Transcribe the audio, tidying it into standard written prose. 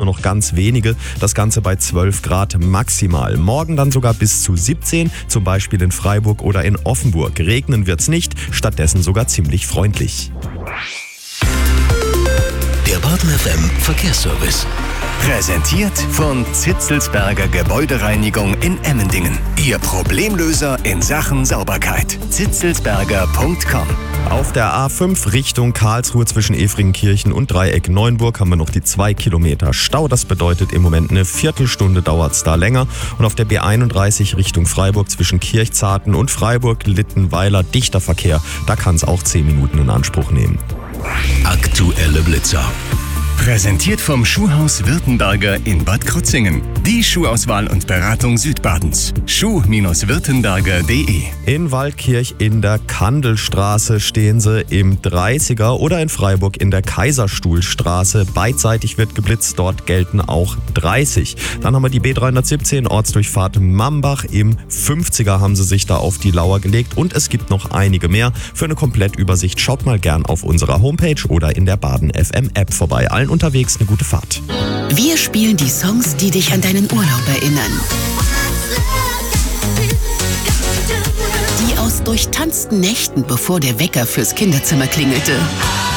noch ganz wenige. Das Ganze bei 12 Grad maximal. Morgen dann sogar bis zu 17, zum Beispiel in Freiburg oder in Offenburg. Regnen wird's nicht, stattdessen sogar ziemlich freundlich. Der Baden FM Verkehrsservice. Präsentiert von Zitzelsberger Gebäudereinigung in Emmendingen. Ihr Problemlöser in Sachen Sauberkeit. zitzelsberger.com. Auf der A5 Richtung Karlsruhe zwischen Efringenkirchen und Dreieck Neuenburg haben wir noch die 2 Kilometer Stau. Das bedeutet im Moment eine Viertelstunde dauert es da länger. Und auf der B31 Richtung Freiburg zwischen Kirchzarten und Freiburg-Littenweiler dichter Verkehr. Da kann es auch 10 Minuten in Anspruch nehmen. Aktuelle Blitzer. Präsentiert vom Schuhhaus Württemberger in Bad Krozingen. Die Schuhauswahl und Beratung Südbadens. schuh-württemberger.de. In Waldkirch in der Kandelstraße stehen sie im 30er oder in Freiburg in der Kaiserstuhlstraße. Beidseitig wird geblitzt, dort gelten auch 30. Dann haben wir die B317 Ortsdurchfahrt Mambach. Im 50er haben sie sich da auf die Lauer gelegt und es gibt noch einige mehr. Für eine Komplettübersicht schaut mal gern auf unserer Homepage oder in der Baden FM App vorbei. Allen unterwegs eine gute Fahrt. Wir spielen die Songs, die dich an deinen Urlaub erinnern. Die aus durchtanzten Nächten, bevor der Wecker fürs Kinderzimmer klingelte.